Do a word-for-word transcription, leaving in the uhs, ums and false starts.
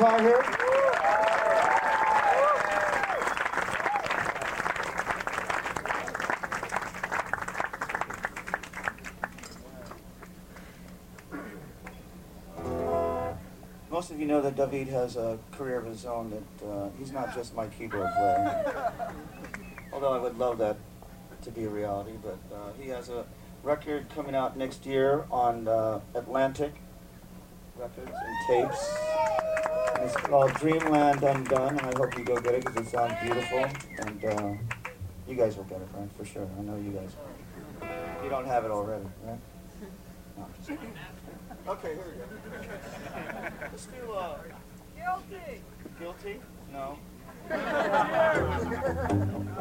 Tiger. Most of you know that David has a career of his own, that uh, he's not just my keyboard player. Although I would love that to be a reality, but uh, he has a record coming out next year on uh, Atlantic Records and Tapes. And it's called Dreamland Undone, and I hope you go get it because it sounds beautiful. And uh, you guys will get it, right? For sure. I know you guys will. You don't have it already, right? No, I'm just kidding. Okay, here we go. Let's do, uh... Guilty! Guilty? No.